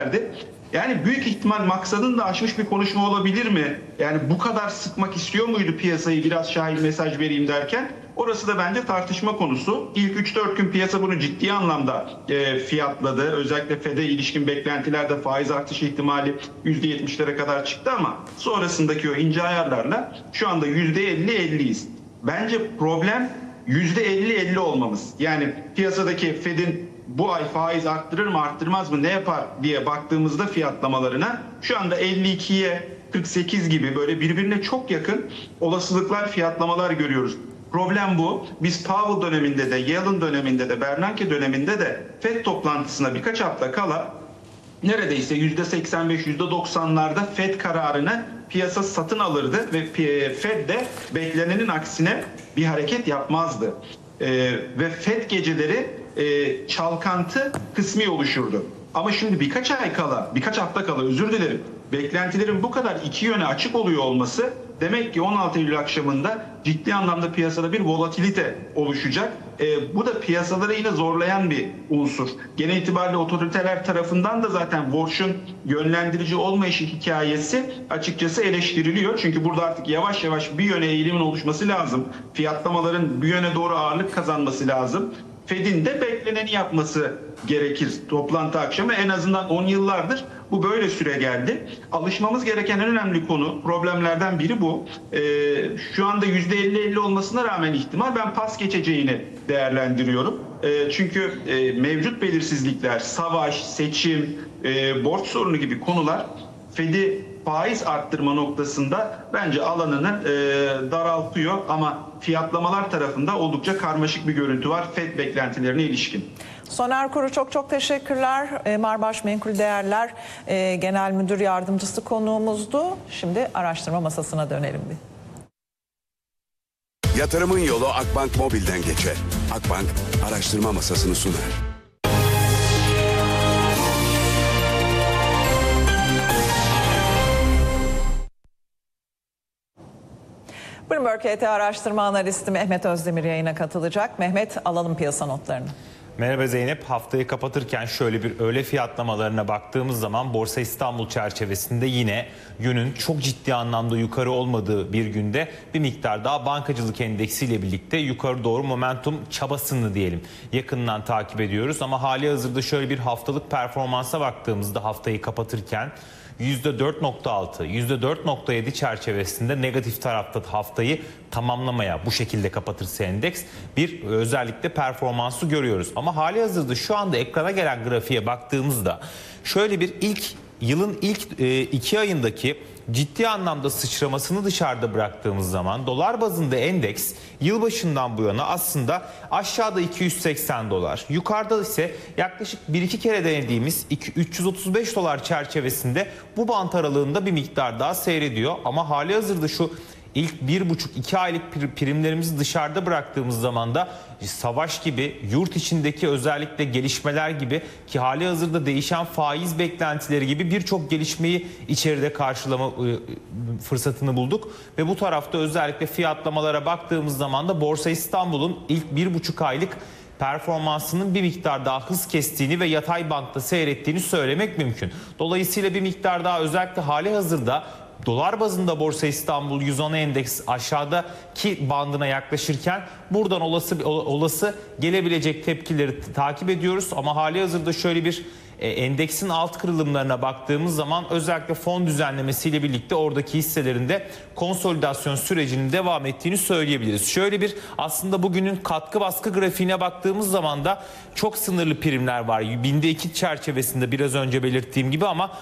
Yani büyük ihtimal maksadını da aşmış bir konuşma olabilir mi? Yani bu kadar sıkmak istiyor muydu piyasayı, biraz şahin mesaj vereyim derken? Orası da bence tartışma konusu. İlk 3-4 gün piyasa bunu ciddi anlamda fiyatladı. Özellikle Fed'e ilişkin beklentilerde faiz artış ihtimali %70'lere kadar çıktı ama sonrasındaki o ince ayarlarla şu anda %50-50'yiz. Bence problem %50-50 olmamız. Yani piyasadaki Fed'in bu ay faiz arttırır mı arttırmaz mı ne yapar diye baktığımızda fiyatlamalarına şu anda 52'ye 48 gibi böyle birbirine çok yakın olasılıklar, fiyatlamalar görüyoruz. Problem bu. Biz Powell döneminde de, Yellen döneminde de, Bernanke döneminde de Fed toplantısına birkaç hafta kala neredeyse %85, %90'larda Fed kararını piyasa satın alırdı ve Fed de beklenenin aksine bir hareket yapmazdı. Ve Fed geceleri çalkantı kısmi oluşurdu. Ama şimdi birkaç ay kala, birkaç hafta kala özür dilerim, beklentilerin bu kadar iki yöne açık oluyor olması demek ki 16 Eylül akşamında ciddi anlamda piyasada bir volatilite oluşacak. Bu da piyasaları yine zorlayan bir unsur. Genel itibariyle otoriteler tarafından da zaten Warsh'un yönlendirici olmayışı hikayesi açıkçası eleştiriliyor. Çünkü burada artık yavaş yavaş bir yöne eğilimin oluşması lazım. Fiyatlamaların bir yöne doğru ağırlık kazanması lazım. Fed'in de bekleneni yapması gerekir toplantı akşamı. En azından 10 yıllardır bu böyle süre geldi. Alışmamız gereken en önemli konu, problemlerden biri bu. Şu anda %50-50 olmasına rağmen ihtimal ben pas geçeceğini değerlendiriyorum. Çünkü mevcut belirsizlikler, savaş, seçim, borç sorunu gibi konular Fed'i faiz arttırma noktasında bence alanını daraltıyor ama fiyatlamalar tarafında oldukça karmaşık bir görüntü var Fed beklentilerine ilişkin. Soner Kuru çok teşekkürler. Marbaş Menkul Değerler Genel Müdür Yardımcısı konuğumuzdu. Şimdi araştırma masasına dönelim bir. Yatırımın yolu Akbank Mobil'den geçer. Akbank araştırma masasını sunar. Bloomberg HT araştırma analisti Mehmet Özdemir yayına katılacak. Mehmet, alalım piyasa notlarını. Merhaba Zeynep. Haftayı kapatırken şöyle bir öğle fiyatlamalarına baktığımız zaman Borsa İstanbul çerçevesinde yine yönün çok ciddi anlamda yukarı olmadığı bir günde bir miktar daha bankacılık endeksiyle birlikte yukarı doğru momentum çabasını diyelim yakından takip ediyoruz. Ama hali hazırda şöyle bir haftalık performansa baktığımızda haftayı kapatırken %4.6, %4.7 çerçevesinde negatif tarafta haftayı tamamlamaya bu şekilde kapatırsa endeks bir özellikle performansı görüyoruz. Ama hali hazırda şu anda ekrana gelen grafiğe baktığımızda şöyle bir yılın ilk 2 ayındaki ciddi anlamda sıçramasını dışarıda bıraktığımız zaman dolar bazında endeks yılbaşından bu yana aslında aşağıda 280 dolar, yukarıda ise yaklaşık 1-2 kere denediğimiz 335 dolar çerçevesinde bu bant aralığında bir miktar daha seyrediyor. Ama hali hazırda şu İlk 1,5-2 aylık primlerimizi dışarıda bıraktığımız zaman da savaş gibi, yurt içindeki özellikle gelişmeler gibi ki hali hazırda değişen faiz beklentileri gibi birçok gelişmeyi içeride karşılama fırsatını bulduk. Ve bu tarafta özellikle fiyatlamalara baktığımız zaman da Borsa İstanbul'un ilk 1,5 aylık performansının bir miktar daha hız kestiğini ve yatay bantta seyrettiğini söylemek mümkün. Dolayısıyla bir miktar daha özellikle hali hazırda dolar bazında Borsa İstanbul 110 endeks aşağıdaki bandına yaklaşırken buradan olası gelebilecek tepkileri takip ediyoruz. Ama hali hazırda şöyle bir endeksin alt kırılımlarına baktığımız zaman özellikle fon düzenlemesiyle birlikte oradaki hisselerinde konsolidasyon sürecinin devam ettiğini söyleyebiliriz. Şöyle bir aslında bugünün katkı baskı grafiğine baktığımız zaman da çok sınırlı primler var. Binde 2 çerçevesinde biraz önce belirttiğim gibi ama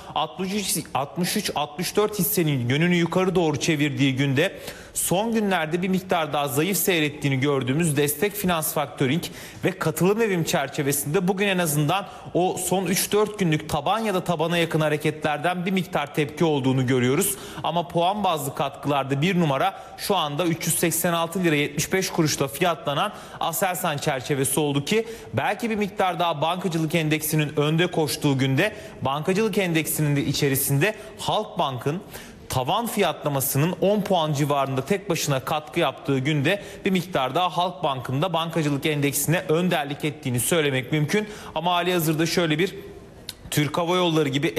63-64 hissenin yönünü yukarı doğru çevirdiği günde son günlerde bir miktar daha zayıf seyrettiğini gördüğümüz Destek Finans Factoring ve Katılım Evim çerçevesinde bugün en azından o son 3-4 günlük taban ya da tabana yakın hareketlerden bir miktar tepki olduğunu görüyoruz. Ama puan bazlı katkılarda bir numara şu anda 386 lira 75 kuruşla fiyatlanan Aselsan çerçevesi oldu ki belki bir miktar daha bankacılık endeksinin önde koştuğu günde bankacılık endeksinin de içerisinde Halkbank'ın tavan fiyatlamasının 10 puan civarında tek başına katkı yaptığı günde bir miktar daha Halkbank'ın da bankacılık endeksine önderlik ettiğini söylemek mümkün. Ama hali hazırda şöyle bir Türk Hava Yolları gibi